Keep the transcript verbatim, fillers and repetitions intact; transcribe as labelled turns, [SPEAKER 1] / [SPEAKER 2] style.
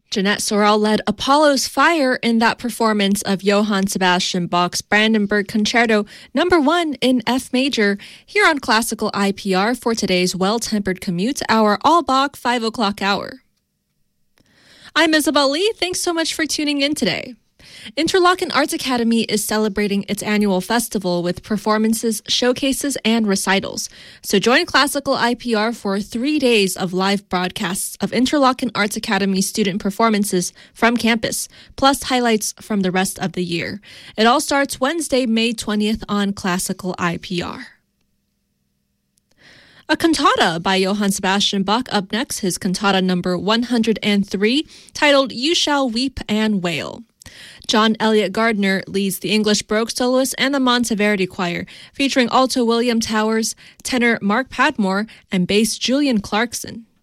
[SPEAKER 1] Jeanette Sorel led Apollo's Fire in that performance of Johann Sebastian Bach's Brandenburg Concerto number one in F major, here on Classical I P R for today's Well-Tempered Commute, our All Bach five o'clock hour. I'm Isabel Lee. Thanks so much for tuning in today. Interlochen Arts Academy is celebrating its annual festival with performances, showcases, and recitals. So join Classical I P R for three days of live broadcasts of Interlochen Arts Academy student performances from campus, plus highlights from the rest of the year. It all starts Wednesday, May twentieth on Classical I P R. A cantata by Johann Sebastian Bach up next, his cantata number one hundred three, titled You Shall Weep and Wail. John Elliott Gardner leads the English Baroque soloists and the Monteverdi Choir, featuring alto William Towers, tenor Mark Padmore, and bass Julian Clarkson.